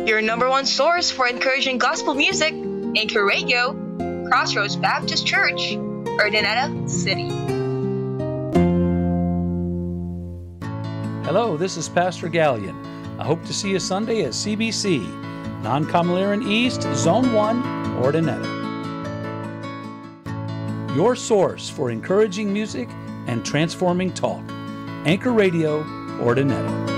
Your number one source for encouraging gospel music, Anchor Radio, Crossroads Baptist Church, Urdaneta City. Hello, this is Pastor Gallion. I hope to see you Sunday at CBC, Non-Comaliran East, Zone 1, Urdaneta. Your source for encouraging music and transforming talk. Anchor Radio, Urdaneta.